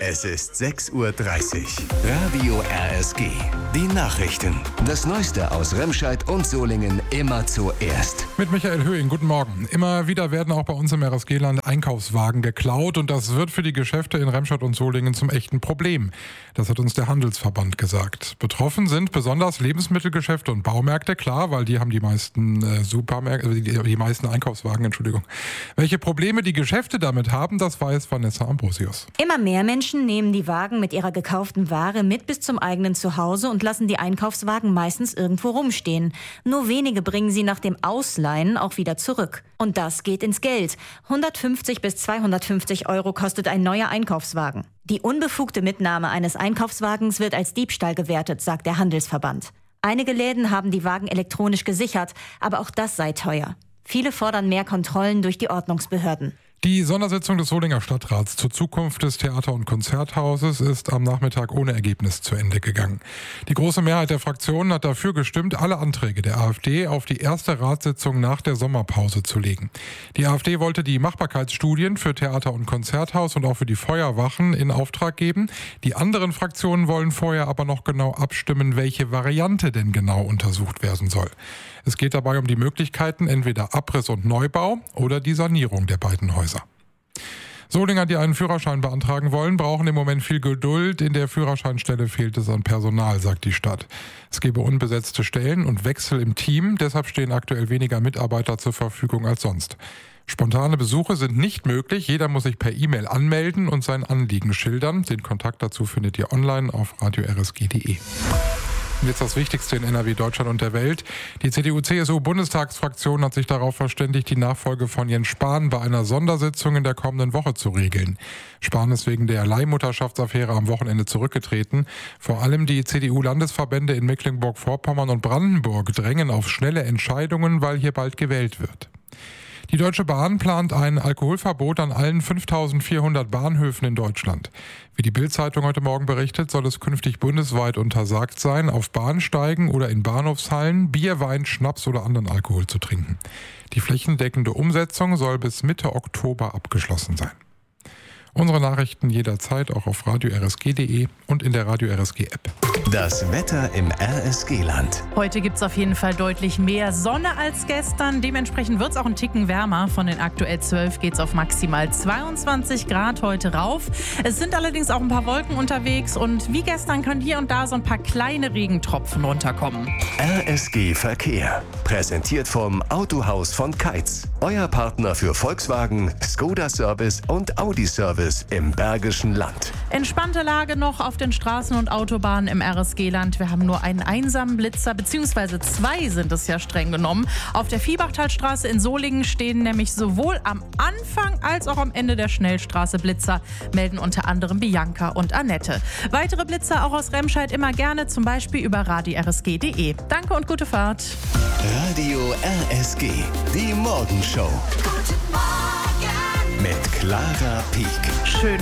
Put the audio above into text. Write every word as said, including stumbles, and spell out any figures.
Es ist sechs Uhr dreißig. Radio R S G. Die Nachrichten. Das Neueste aus Remscheid und Solingen immer zuerst. Mit Michael Höhing, guten Morgen. Immer wieder werden auch bei uns im R S G-Land Einkaufswagen geklaut und das wird für die Geschäfte in Remscheid und Solingen zum echten Problem. Das hat uns der Handelsverband gesagt. Betroffen sind besonders Lebensmittelgeschäfte und Baumärkte, klar, weil die haben die meisten äh, Supermärkte, die, die meisten Einkaufswagen, Entschuldigung. Welche Probleme die Geschäfte damit haben, das weiß Vanessa Ambrosius. Immer mehr Menschen nehmen die Wagen mit ihrer gekauften Ware mit bis zum eigenen Zuhause und lassen die Einkaufswagen meistens irgendwo rumstehen. Nur wenige bringen sie nach dem Ausleihen auch wieder zurück. Und das geht ins Geld. hundertfünfzig bis zweihundertfünfzig Euro kostet ein neuer Einkaufswagen. Die unbefugte Mitnahme eines Einkaufswagens wird als Diebstahl gewertet, sagt der Handelsverband. Einige Läden haben die Wagen elektronisch gesichert, aber auch das sei teuer. Viele fordern mehr Kontrollen durch die Ordnungsbehörden. Die Sondersitzung des Solinger Stadtrats zur Zukunft des Theater- und Konzerthauses ist am Nachmittag ohne Ergebnis zu Ende gegangen. Die große Mehrheit der Fraktionen hat dafür gestimmt, alle Anträge der AfD auf die erste Ratssitzung nach der Sommerpause zu legen. Die AfD wollte die Machbarkeitsstudien für Theater- und Konzerthaus und auch für die Feuerwachen in Auftrag geben. Die anderen Fraktionen wollen vorher aber noch genau abstimmen, welche Variante denn genau untersucht werden soll. Es geht dabei um die Möglichkeiten, entweder Abriss und Neubau oder die Sanierung der beiden Häuser. Solinger, die einen Führerschein beantragen wollen, brauchen im Moment viel Geduld. In der Führerscheinstelle fehlt es an Personal, sagt die Stadt. Es gebe unbesetzte Stellen und Wechsel im Team. Deshalb stehen aktuell weniger Mitarbeiter zur Verfügung als sonst. Spontane Besuche sind nicht möglich. Jeder muss sich per E-Mail anmelden und sein Anliegen schildern. Den Kontakt dazu findet ihr online auf radio r s g punkt d e. Und jetzt das Wichtigste in N R W, Deutschland und der Welt. Die C D U-C S U-Bundestagsfraktion hat sich darauf verständigt, die Nachfolge von Jens Spahn bei einer Sondersitzung in der kommenden Woche zu regeln. Spahn ist wegen der Leihmutterschaftsaffäre am Wochenende zurückgetreten. Vor allem die C D U-Landesverbände in Mecklenburg-Vorpommern und Brandenburg drängen auf schnelle Entscheidungen, weil hier bald gewählt wird. Die Deutsche Bahn plant ein Alkoholverbot an allen fünftausendvierhundert Bahnhöfen in Deutschland. Wie die Bild-Zeitung heute Morgen berichtet, soll es künftig bundesweit untersagt sein, auf Bahnsteigen oder in Bahnhofshallen Bier, Wein, Schnaps oder anderen Alkohol zu trinken. Die flächendeckende Umsetzung soll bis Mitte Oktober abgeschlossen sein. Unsere Nachrichten jederzeit auch auf radio r s g punkt d e und in der Radio R S G App. Das Wetter im R S G-Land. Heute gibt es auf jeden Fall deutlich mehr Sonne als gestern. Dementsprechend wird es auch ein Ticken wärmer. Von den aktuell zwölf geht es auf maximal zweiundzwanzig Grad heute rauf. Es sind allerdings auch ein paar Wolken unterwegs und wie gestern können hier und da so ein paar kleine Regentropfen runterkommen. R S G Verkehr. Präsentiert vom Autohaus von Keitz. Euer Partner für Volkswagen, Skoda Service und Audi Service im Bergischen Land. Entspannte Lage noch auf den Straßen und Autobahnen im R S G-Land. Wir haben nur einen einsamen Blitzer, beziehungsweise zwei sind es ja streng genommen. Auf der Viehbachtalstraße in Solingen stehen nämlich sowohl am Anfang als auch am Ende der Schnellstraße Blitzer, melden unter anderem Bianca und Annette. Weitere Blitzer auch aus Remscheid immer gerne, zum Beispiel über radio r s g punkt d e. Danke und gute Fahrt. Radio R S G, die Morgenshow. Guten Morgen mit Clara Pieck. Schön.